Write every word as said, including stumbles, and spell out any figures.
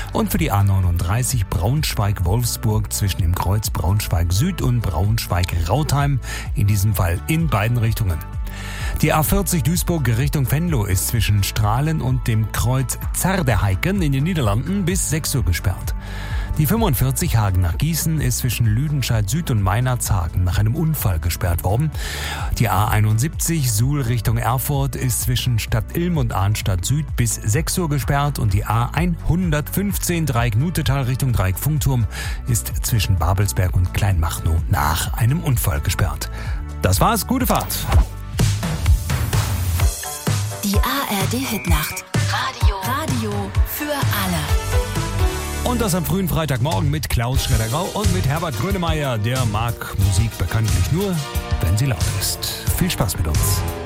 Und für die A neununddreißig Braunschweig-Wolfsburg zwischen dem Kreuz Braunschweig-Süd und Braunschweig-Rautheim, in diesem Fall in beiden Richtungen. Die A vierzig Duisburg Richtung Venlo ist zwischen Strahlen und dem Kreuz Zerdeheiken in den Niederlanden bis sechs Uhr gesperrt. Die fünfundvierzig Hagen nach Gießen ist zwischen Lüdenscheid Süd und Meinerzhagen nach einem Unfall gesperrt worden. Die A einundsiebzig Suhl Richtung Erfurt ist zwischen Stadt Ilm und Arnstadt Süd bis sechs Uhr gesperrt und die A hundertfünfzehn Dreieck Nutetal Richtung Dreieck Funkturm ist zwischen Babelsberg und Kleinmachnow nach einem Unfall gesperrt. Das war's, gute Fahrt! Die A R D-Hitnacht. Radio. Radio für alle. Und das am frühen Freitagmorgen mit Klaus Schredder-Grau und mit Herbert Grönemeyer. Der mag Musik bekanntlich nur, wenn sie laut ist. Viel Spaß mit uns.